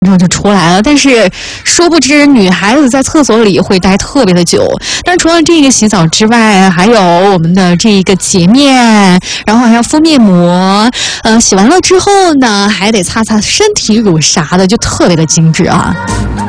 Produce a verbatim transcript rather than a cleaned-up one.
然后就出来了，但是殊不知女孩子在厕所里会待特别的久。但是除了这个洗澡之外，还有我们的这个洁面，然后还要敷面膜，呃，洗完了之后呢，还得擦擦身体乳啥的，就特别的精致啊。